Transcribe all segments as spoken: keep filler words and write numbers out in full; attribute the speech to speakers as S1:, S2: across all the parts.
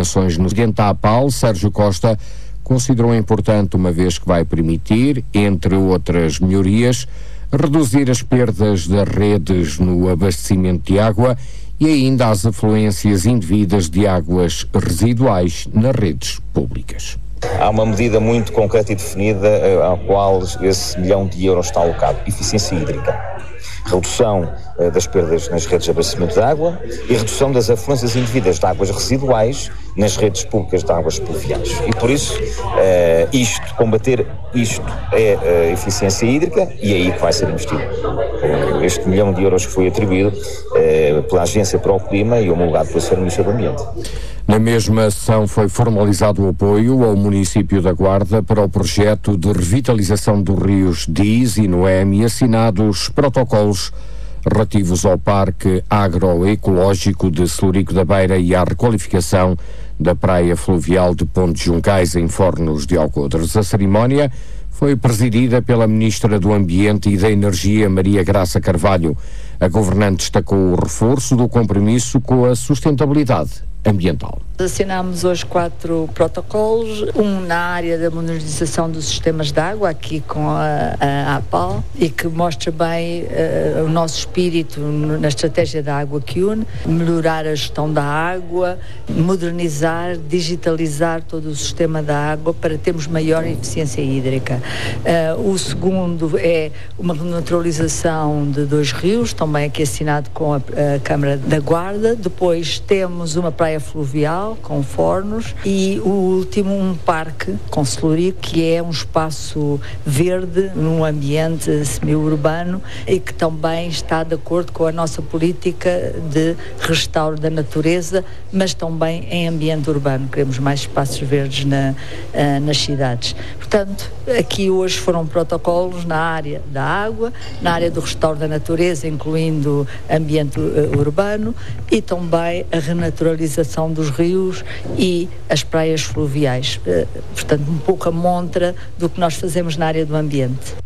S1: intervenções no Presidente da APAL, Sérgio Costa, considerou importante, uma vez que vai permitir, entre outras melhorias, reduzir as perdas das redes no abastecimento de água e ainda as afluências indevidas de águas residuais nas redes públicas.
S2: Há uma medida muito concreta e definida à qual esse milhão de euros está alocado: eficiência hídrica, redução uh, das perdas nas redes de abastecimento de água e redução das afluências indevidas de águas residuais nas redes públicas de águas pluviais. E por isso, uh, isto, combater isto é uh, eficiência hídrica, e é aí que vai ser investido. Uh, este milhão de euros que foi atribuído uh, pela Agência para o Clima e homologado pelo senhor Ministro do Ambiente.
S1: Na mesma sessão foi formalizado o apoio ao município da Guarda para o projeto de revitalização dos rios Diz e Noemi e assinados protocolos relativos ao Parque Agroecológico de Celurico da Beira e à requalificação da praia fluvial de Ponte Juncais em Fornos de Alcodres. A cerimónia foi presidida pela Ministra do Ambiente e da Energia, Maria Graça Carvalho. A governante destacou o reforço do compromisso com a sustentabilidade ambiental.
S3: Assinámos hoje quatro protocolos, um na área da modernização dos sistemas de água, aqui com a, a APAL, e que mostra bem uh, o nosso espírito na estratégia da água que une, melhorar a gestão da água, modernizar, digitalizar todo o sistema da água para termos maior eficiência hídrica. Uh, o segundo é uma renaturalização de dois rios, também aqui assinado com a, a Câmara da Guarda. Depois temos uma praia fluvial com Fornos e o último um parque com Celurico, que é um espaço verde num ambiente semi-urbano e que também está de acordo com a nossa política de restauro da natureza, mas também em ambiente urbano. Queremos mais espaços verdes na, uh, nas cidades. Portanto, aqui hoje foram protocolos na área da água, na área do restauro da natureza, incluindo ambiente uh, urbano, e também a renaturalização dos rios e as praias fluviais. Uh, portanto, um pouco a montra do que nós fazemos na área do ambiente.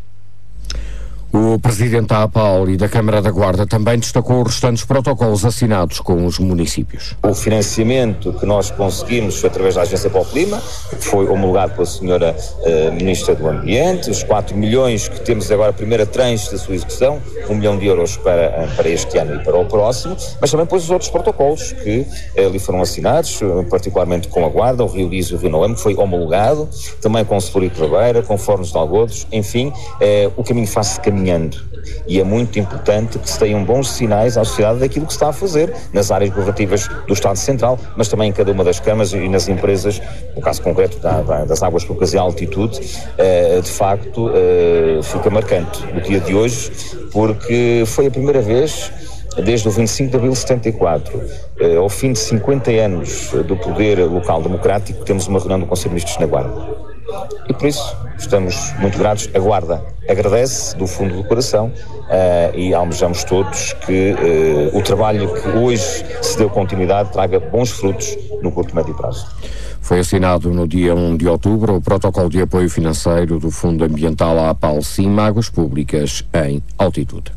S1: O Presidente da APAL e da Câmara da Guarda também destacou os restantes protocolos assinados com os municípios.
S2: O financiamento que nós conseguimos foi através da Agência para o Clima, que foi homologado pela senhora uh, Ministra do Ambiente, os quatro milhões que temos agora, a primeira tranche da sua execução, um milhão de euros para, uh, para este ano e para o próximo, mas também depois os outros protocolos que uh, ali foram assinados, uh, particularmente com a Guarda, o Rio Diz e o Rio Noemi, que foi homologado, também com o Celurico da Beira, com Fornos de Algodos, enfim, uh, o caminho faz-se caminhando. E é muito importante que se tenham bons sinais à sociedade daquilo que se está a fazer nas áreas governativas do Estado Central, mas também em cada uma das câmaras e nas empresas, no caso concreto da, da, das águas públicas e altitude, uh, de facto uh, fica marcante o dia de hoje, porque foi a primeira vez desde o vinte e cinco de abril de setenta e quatro, uh, ao fim de cinquenta anos do poder local democrático, temos uma reunião do Conselho de Ministros na Guarda. E por isso estamos muito gratos. A Guarda agradece do fundo do coração uh, e almejamos todos que uh, o trabalho que hoje se deu continuidade traga bons frutos no curto e médio prazo.
S1: Foi assinado no dia primeiro de outubro o protocolo de apoio financeiro do Fundo Ambiental à APAL Cima Águas Públicas em altitude.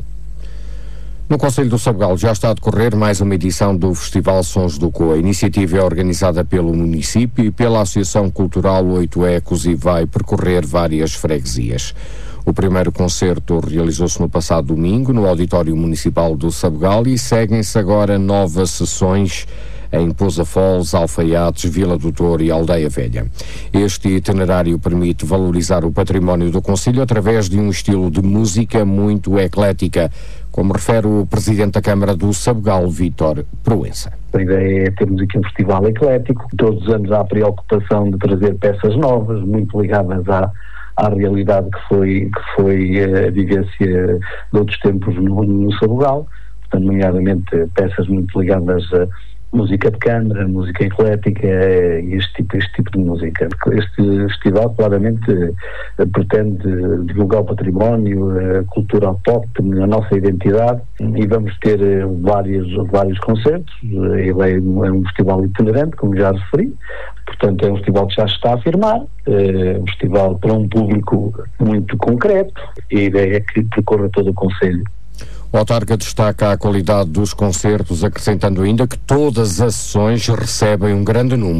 S1: No Concelho do Sabugal já está a decorrer mais uma edição do Festival Sons do Coa. A iniciativa é organizada pelo município e pela Associação Cultural Oito Ecos e vai percorrer várias freguesias. O primeiro concerto realizou-se no passado domingo no Auditório Municipal do Sabugal e seguem-se agora novas sessões em Pousa Foz, Alfaiates, Vila do Touro e Aldeia Velha. Este itinerário permite valorizar o património do concelho através de um estilo de música muito eclética, como refere o Presidente da Câmara do Sabugal, Vítor Proença.
S4: A ideia é termos aqui um festival eclético. Todos os anos há a preocupação de trazer peças novas, muito ligadas à à realidade que foi, que foi a vivência de outros tempos no, no Sabugal, portanto, nomeadamente peças muito ligadas a música de câmara, música eclética e este tipo, este tipo de música. Este festival claramente pretende divulgar o património, a cultura autóctone, a nossa identidade, e vamos ter vários, vários concertos. Ele é um festival itinerante, como já referi, portanto é um festival que já se está a afirmar, é um festival para um público muito concreto, e a ideia é que percorra todo o concelho.
S1: O autarca destaca a qualidade dos concertos, acrescentando ainda que todas as sessões recebem um grande número